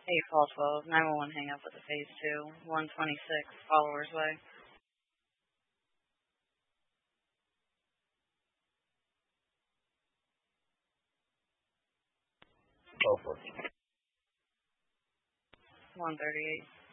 8 Fall 12, 911 hang up with the phase 2, 126 Followers Way. Go for it. 138.